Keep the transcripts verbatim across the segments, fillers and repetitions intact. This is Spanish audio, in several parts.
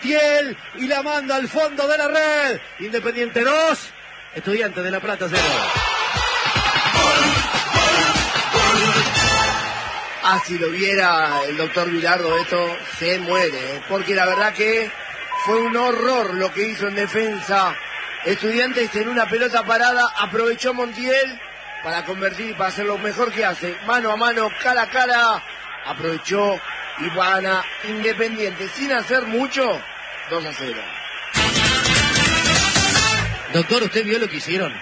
Tiel y la manda al fondo de la red. Independiente dos, Estudiantes de La Plata cero. Ah, si lo viera el doctor Vilardo, esto se muere, ¿eh? Porque la verdad que fue un horror lo que hizo en defensa Estudiantes en una pelota parada. Aprovechó Montiel para convertir y para hacer lo mejor que hace, mano a mano, cara a cara. Aprovechó y gana Independiente sin hacer mucho, dos a cero. Doctor, ¿usted vio lo que hicieron?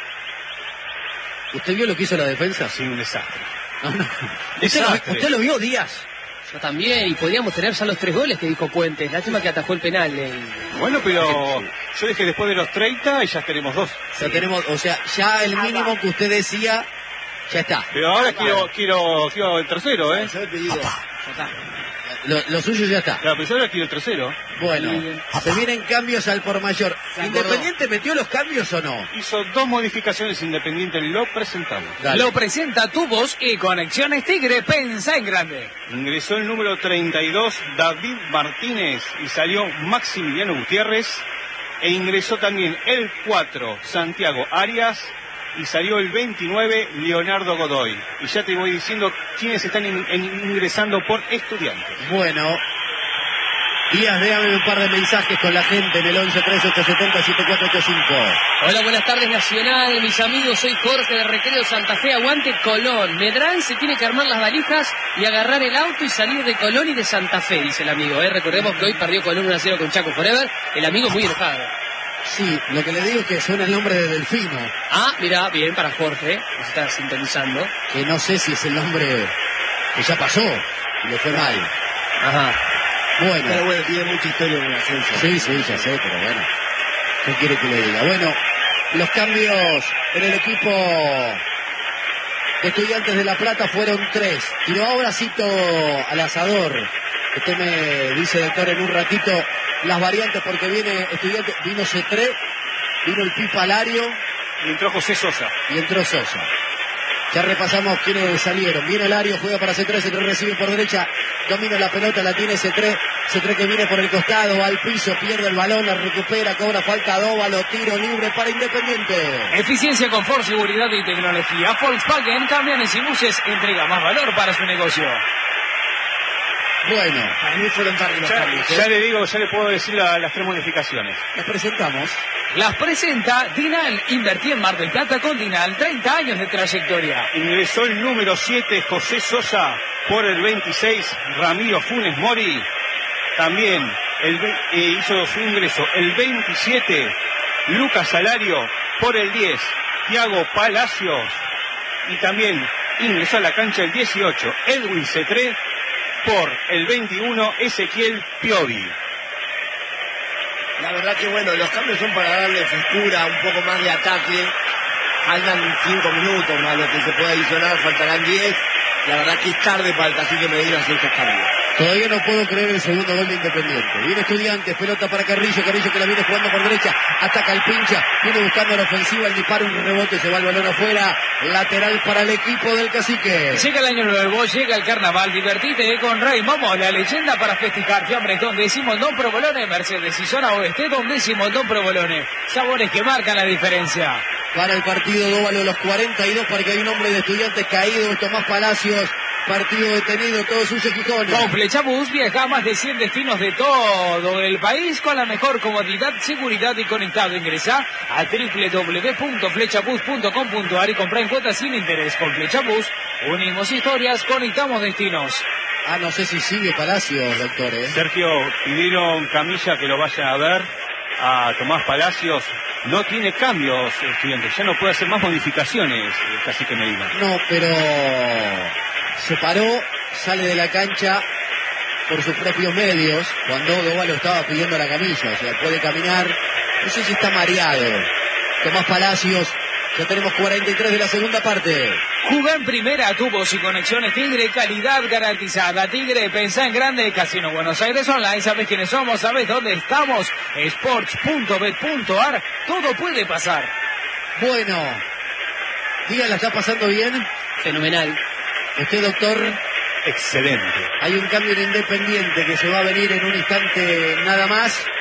¿Usted vio lo que hizo la defensa? Sí, un desastre. No, no. ¿Usted, lo, ¿Usted lo vio, Díaz? Yo también, y podríamos tener ya los tres goles que dijo Puentes. Lástima que atajó el penal. El... Bueno, pero yo dije después de los treinta y ya tenemos dos. Ya sí. tenemos, o sea, ya el mínimo que usted decía, ya está. Pero ahora quiero, quiero, quiero el tercero, ¿eh? Yo he pedido, ya está. Lo, lo suyo ya está. Claro, pero ahora quiero el tercero. Bueno, se vienen cambios al por mayor. ¿Independiente metió los cambios o no? Hizo dos modificaciones Independiente, lo presentamos. Dale. Lo presenta tu voz y Conexiones Tigre, pensa en grande. Ingresó el número treinta y dos, David Martínez, y salió Maximiliano Gutiérrez. E ingresó también el cuatro, Santiago Arias, y salió el veintinueve, Leonardo Godoy. Y ya te voy diciendo quiénes están in, in, ingresando por Estudiantes. Bueno, Díaz, déjame un par de mensajes con la gente en el once tres ocho siete cero siete cuatro ocho cinco. Hola, buenas tardes, Nacional, mis amigos, soy Jorge de Recreo Santa Fe, aguante Colón. Medrán se tiene que armar las valijas y agarrar el auto y salir de Colón y de Santa Fe, dice el amigo. ¿eh? Recordemos que hoy perdió Colón uno a cero con Chaco Forever, el amigo muy enojado. Sí, lo que le digo es que suena el nombre de Delfino. Ah, mira, bien para Jorge, que se está sintonizando. Que no sé si es el nombre que ya pasó y le fue mal. Ajá. Bueno. Pero bueno, tiene mucha historia en el ascenso. Sí, sí, ya sé, pero bueno. ¿Qué quiere que le diga? Bueno, los cambios en el equipo de Estudiantes de La Plata fueron tres. Tiró ahora cito al asador. Usted me dice, doctor, en un ratito las variantes porque viene Estudiantes, vino Cetré, vino el Pipa Lario. Y entró José Sosa. Y entró Sosa. Ya repasamos quiénes salieron. Viene Lario, juega para Cetré, Cetré recibe por derecha, domina la pelota, la tiene Cetré, Cetré que viene por el costado, va al piso, pierde el balón, la recupera, cobra falta Dóvalo, tiro libre para Independiente. Eficiencia, confort, seguridad y tecnología. Volkswagen, camiones y buses, entrega más valor para su negocio. Bueno, para mí fueron tarde los ya, cambios. ¿eh? Ya le digo, ya le puedo decir la, las tres modificaciones. Las presentamos. Las presenta Dinal. Invertí en Mar del Plata con Dinal. treinta años de trayectoria. Ingresó el número siete, José Sosa. Por el veintiséis, Ramiro Funes Mori. También el, eh, hizo su ingreso el veintisiete, Lucas Salario. Por el diez, Thiago Palacios. Y también ingresó a la cancha el dieciocho, Edwin Cetré. Por el veintiuno, Ezequiel Piovi. La verdad que bueno, los cambios son para darle frescura, un poco más de ataque. Faltan cinco minutos más lo que se puede adicionar, faltarán diez. La verdad que es tarde para el Cacique Medina hacer estos cambios. Todavía no puedo creer el segundo gol de Independiente. Viene Estudiantes, pelota para Carrillo, Carrillo que la viene jugando por derecha, ataca el pincha, viene buscando la ofensiva, el disparo, un rebote, se va el balón afuera, lateral para el equipo del Cacique. Llega el año nuevo, llega el carnaval, divertite con Ray Momo, la leyenda para festejar. Fiambres donde decimos Don Provolone, Mercedes y zona oeste donde decimos Don Provolone. Sabores que marcan la diferencia. Para el partido Dóvalo los cuarenta y dos, para que hay un hombre de Estudiantes caído, Tomás Palacios. Partido detenido, todo suyo Gijón. Con Flechabús viaja a más de cien destinos de todo el país con la mejor comodidad, seguridad y conectado. Ingresa a doble u doble u doble u punto flechabús punto com punto a r y compra en cuotas sin interés. Con Flechabús unimos historias, conectamos destinos. Ah, no sé si sigue Palacios, doctor. ¿eh? Sergio, pidieron Camilla que lo vaya a ver a Tomás Palacios. No tiene cambios, Estudiantes, ya no puede hacer más modificaciones, el Cacique Medina. No, pero se paró, sale de la cancha por sus propios medios, cuando Dóvalo estaba pidiendo la camilla, o sea, puede caminar, no sé si está mareado. Tomás Palacios, ya tenemos cuarenta y tres de la segunda parte. Jugá en primera, tubos y conexiones Tigre, calidad garantizada. Tigre, pensá en grande, Casino Buenos Aires Online, sabes quiénes somos, sabes dónde estamos, sports punto bet punto a r, todo puede pasar. Bueno, Díaz, ¿la está pasando bien? Fenomenal. ¿Usted, doctor? Excelente. Hay un cambio en Independiente que se va a venir en un instante nada más.